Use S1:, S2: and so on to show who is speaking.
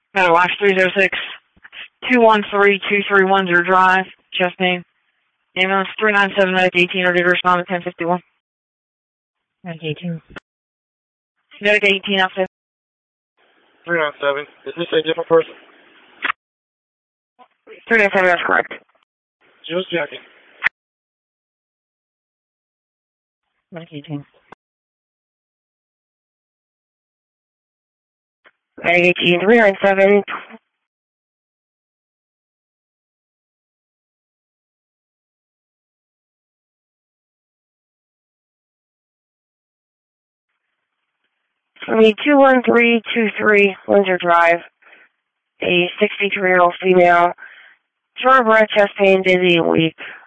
S1: Watch 306, 213-2310 Drive, chest pain. Ambulance 397, medic 18, ready to respond at 1051.
S2: Medic 18.
S1: Medic 18, out
S3: 397. Is this a different person?
S1: 397, that's correct.
S3: Just checking.
S2: Medic 18.
S1: Medic 18, 397. For me, 21323 Windsor Drive, a 63-year-old female, short of breath, chest pain, dizzy, and weak.